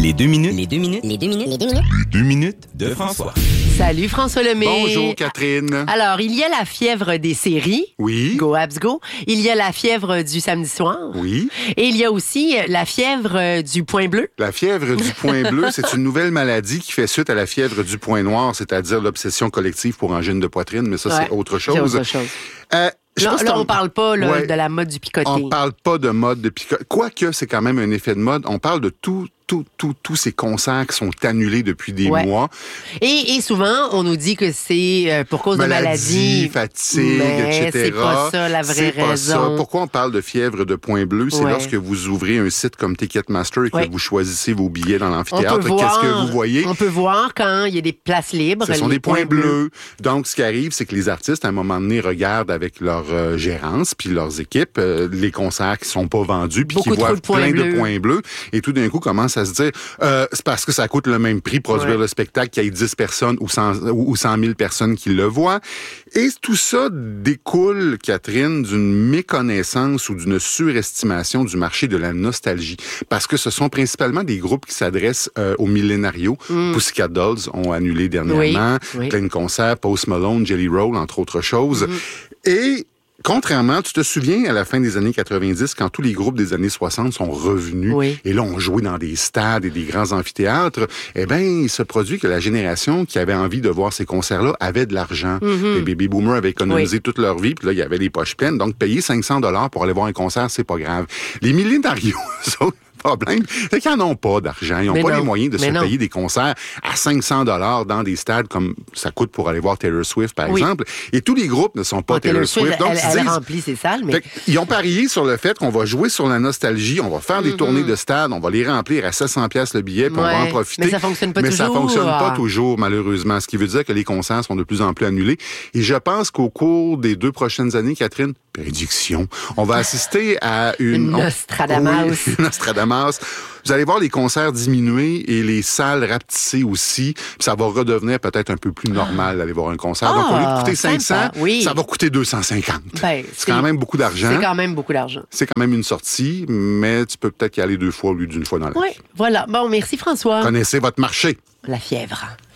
Les 2 minutes. Les 2 minutes. Les 2 minutes. Les 2 minutes. Les 2 minutes de François. Salut François Lemay. Bonjour Catherine. Alors, il y a la fièvre des séries. Oui. Go Habs Go. Il y a la fièvre du samedi soir. Oui. Et il y a aussi la fièvre du point bleu. La fièvre du point bleu, c'est une nouvelle maladie qui fait suite à la fièvre du point noir, c'est-à-dire l'obsession collective pour angine de poitrine, mais ça, Ouais, c'est autre chose. C'est autre chose. Là, on parle pas de la mode du picoté. On parle pas de mode de picoté. Quoique, c'est quand même un effet de mode. On parle de tous ces concerts qui sont annulés depuis des mois. Et souvent, on nous dit que c'est pour cause de maladies. Fatigue, mais etc. c'est pas ça la vraie raison. Pourquoi on parle de fièvre de point bleu? C'est lorsque vous ouvrez un site comme Ticketmaster et que vous choisissez vos billets dans l'amphithéâtre. Qu'est-ce que vous voyez? On peut voir quand il y a des places libres. Ce sont des points bleus. Donc, ce qui arrive, c'est que les artistes, à un moment donné, regardent avec leur gérance puis leurs équipes les concerts qui sont pas vendus puis qui voient plein de points bleus. Et tout d'un coup, commencent à se dire c'est parce que ça coûte le même prix produire le spectacle qu'il y ait 10 personnes ou 100 000 personnes qui le voient. Et tout ça découle, Catherine, d'une méconnaissance ou d'une surestimation du marché de la nostalgie. Parce que ce sont principalement des groupes qui s'adressent aux millénarios. Pussycat Dolls ont annulé dernièrement. Plein de concerts, Post Malone, Jelly Roll, entre autres choses. Et contrairement, tu te souviens, à la fin des années 90, quand tous les groupes des années 60 sont revenus et là, on jouait dans des stades et des grands amphithéâtres, eh bien, il se produit que la génération qui avait envie de voir ces concerts-là avait de l'argent. Les baby boomers avaient économisé toute leur vie, puis là, il y avait les poches pleines. Donc, payer 500 $ pour aller voir un concert, c'est pas grave. Les millénarios, problème, c'est qu'ils n'en ont pas d'argent. Ils n'ont pas les moyens de se payer des concerts à 500 $ dans des stades comme ça coûte pour aller voir Taylor Swift, par exemple. Et tous les groupes ne sont pas Taylor Swift. Donc, elle remplit ses salles. Mais... Ils ont parié sur le fait qu'on va jouer sur la nostalgie, on va faire des tournées de stades, on va les remplir à 700 $ le billet, puis on va en profiter. Mais ça fonctionne pas toujours. Mais ça fonctionne pas toujours, malheureusement. Ce qui veut dire que les concerts sont de plus en plus annulés. Et je pense qu'au cours des 2 prochaines années, Catherine, prédiction, on va assister à une Nostradamus. Nostradamus. Vous allez voir les concerts diminuer et les salles rapetisser aussi. Puis ça va redevenir peut-être un peu plus normal d'aller voir un concert. Donc, au lieu de coûter 500, ça va coûter 250. C'est quand même beaucoup d'argent. C'est quand même beaucoup d'argent. C'est quand même une sortie, mais tu peux peut-être y aller 2 fois au lieu d'une fois dans la vie. Oui, voilà. Bon, merci François. Connaissez votre marché. La fièvre.